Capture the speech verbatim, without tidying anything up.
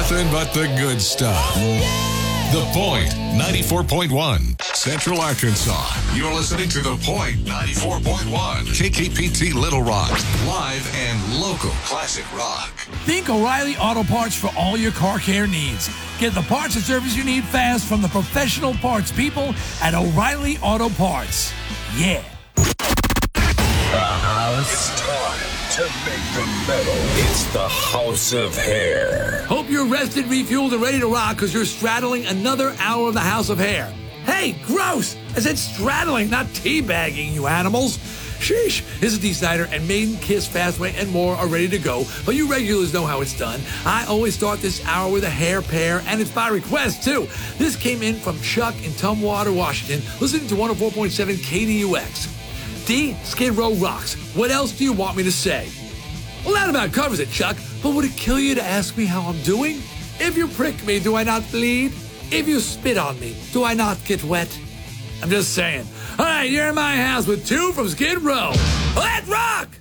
Nothing but the good stuff. The Point, ninety-four point one. Central Arkansas. You're listening to The Point, ninety-four point one. K K P T Little Rock. Live and local classic rock. Think O'Reilly Auto Parts for all your car care needs. Get the parts and service you need fast from the professional parts people at O'Reilly Auto Parts. Yeah. Uh-huh. It's time to make the metal. It's the House of Hair. Hope you're rested, refueled, and ready to rock because you're straddling another hour of the House of Hair. Hey, gross! I said straddling, not teabagging, you animals. Sheesh. His D Snyder and Maiden, Kiss, Fastway, and more are ready to go, but you regulars know how it's done. I always start this hour with a hair pair, and it's by request, too. This came in from Chuck in Tumwater, Washington, listening to one oh four point seven K D U X. D, Skid Row rocks. What else do you want me to say? Well, that about covers it, Chuck, but would it kill you to ask me how I'm doing? If you prick me, do I not bleed? If you spit on me, do I not get wet? I'm just saying. All right, you're in my house with two from Skid Row. Let's rock!